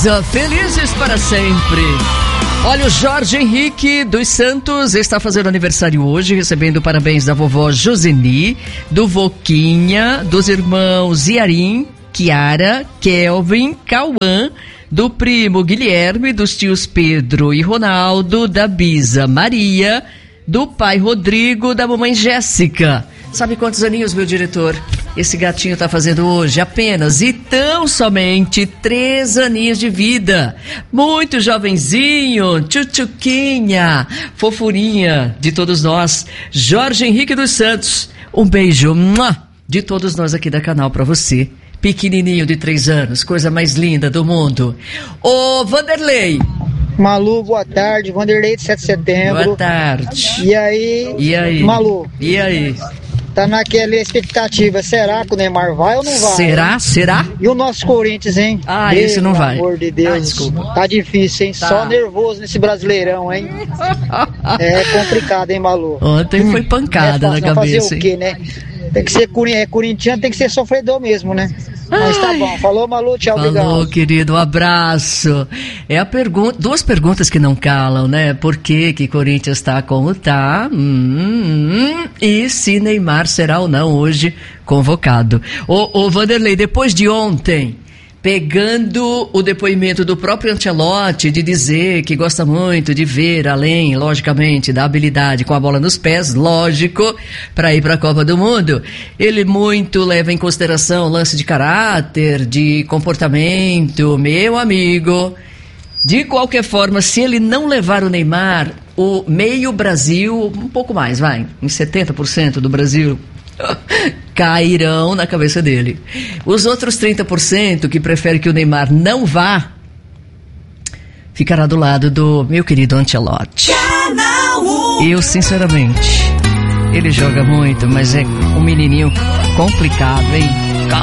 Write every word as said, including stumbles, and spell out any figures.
Luísa, felizes para sempre. Olha, o Jorge Henrique dos Santos está fazendo aniversário hoje, recebendo parabéns da vovó Joseni, do Voquinha, dos irmãos Iarim, Kiara, Kelvin, Cauã, do primo Guilherme, dos tios Pedro e Ronaldo, da bisa Maria, do pai Rodrigo, da mamãe Jéssica. Sabe quantos aninhos, meu diretor, esse gatinho tá fazendo hoje? Apenas e tão somente três aninhos de vida. Muito jovenzinho, tchutchuquinha, fofurinha de todos nós. Jorge Henrique dos Santos, um beijo de todos nós aqui da Canal pra você. Pequenininho de três anos, coisa mais linda do mundo. Ô, Vanderlei. Malu, boa tarde. Vanderlei de sete de setembro. Boa tarde. E aí? E aí? Malu. E aí? Tá naquela expectativa, será que o Neymar vai ou não vai? Será? Será? E o nosso Corinthians, hein? Ah, Deus, esse não vai. Pelo amor de Deus. Ah, desculpa. Tá difícil, hein? Tá. Só nervoso nesse Brasileirão, hein? É complicado, hein, Malu? Ontem foi pancada é na fácil, cabeça, fazer o quê, né? Tem que ser é, corintiano, tem que ser sofredor mesmo, né? Mas tá bom. Falou, Malu, tchau, obrigado. Falou, querido, um abraço. É a pergunta, duas perguntas que não calam, né? Por que que Corinthians tá como tá? Hum, hum, e se Neymar será ou não hoje convocado. Ô, ô Vanderlei, depois de ontem, pegando o depoimento do próprio Ancelotti de dizer que gosta muito de ver além, logicamente, da habilidade com a bola nos pés, lógico, para ir para a Copa do Mundo, ele muito leva em consideração lance de caráter, de comportamento, meu amigo. De qualquer forma, se ele não levar o Neymar, o meio Brasil, um pouco mais, vai, em setenta por cento do Brasil, cairão na cabeça dele. Os outros trinta por cento que preferem que o Neymar não vá, ficará do lado do meu querido Ancelotti. Eu, sinceramente, ele joga muito, mas é um menininho complicado, hein?